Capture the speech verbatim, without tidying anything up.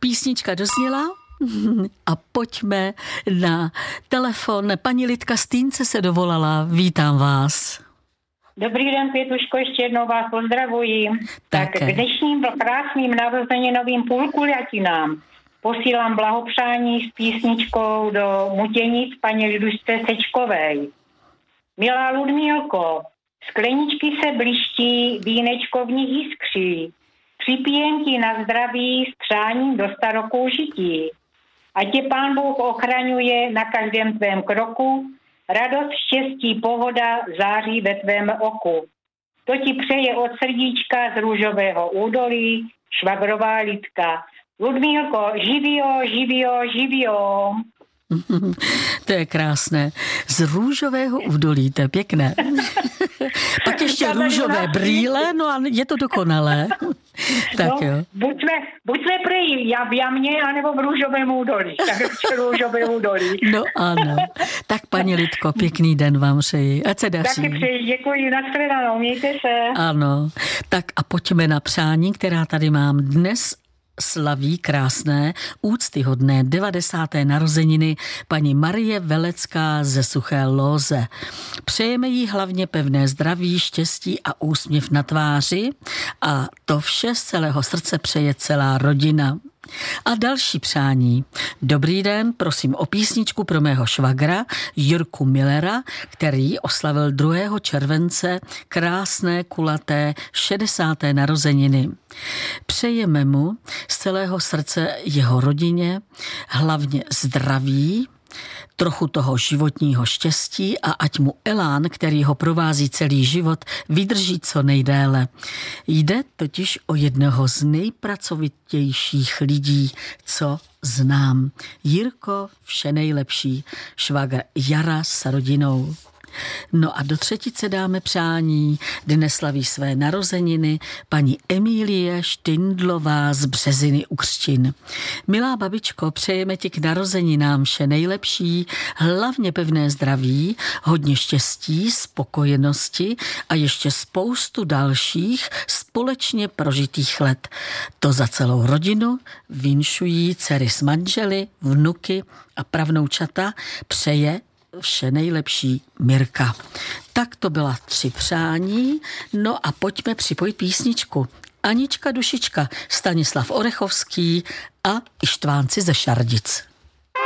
písnička dozněla a pojďme na telefon. Paní Lidka z Týnce se dovolala. Vítám vás. Dobrý den, Pětuško, ještě jednou vás pozdravuji. Tak, tak k dnešním krásným narozeninovým půlkulatinám posílám blahopřání s písničkou do Mutěnic paní Lidušce Sečkovej. Milá Ludmílko, skleničky se bliští, vínečko v nich jiskří. Připíjem ti na zdraví s přáním do starokou žití. A tě Pán Bůh ochraňuje na každém tvém kroku, radost, štěstí, pohoda září ve tvém oku. To ti přeje od srdíčka z Růžového údolí švagrová Lidka. Ludmílko, živio, živio, živio. To je krásné. Z Růžového údolí, to je pěkné. Pak ještě růžové brýle, no a je to dokonalé. Tak no, jo. Buďme, buďme prý, já v jamě, anebo v Růžovém údolí. Tak ještě Růžové údolí. No ano. Tak paní Lidko, pěkný den vám přeji. Ať se daří. Taky přeji, děkuji, nashledanou, mějte se. Ano. Tak a pojďme na přání, která tady mám dnes. Slaví krásné, úctyhodné devadesáté narozeniny paní Marie Velecká ze Suché Lóze. Přejeme jí hlavně pevné zdraví, štěstí a úsměv na tváři a to vše z celého srdce přeje celá rodina. A další přání. Dobrý den, prosím o písničku pro mého švagra Jirku Millera, který oslavil druhého července krásné, kulaté šedesáté narozeniny. Přejeme mu z celého srdce jeho rodině hlavně zdraví, trochu toho životního štěstí a ať mu elán, který ho provází celý život, vydrží co nejdéle. Jde totiž o jednoho z nejpracovitějších lidí, co znám. Jirko, vše nejlepší, švagr Jara s rodinou. No a do třetice dáme přání. Dnes slaví své narozeniny paní Emílie Štindlová z Březiny u Křtin. Milá babičko, přejeme ti k narozeninám vše nejlepší, hlavně pevné zdraví, hodně štěstí, spokojenosti a ještě spoustu dalších společně prožitých let. To za celou rodinu vinšují dcery s manželi, vnuky a pravnoučata přeje vše nejlepší Mirka. Tak to byla tři přání, no a pojďme připojit písničku. Anička Dušička, Stanislav Orechovský a Ištvánci ze Šardic.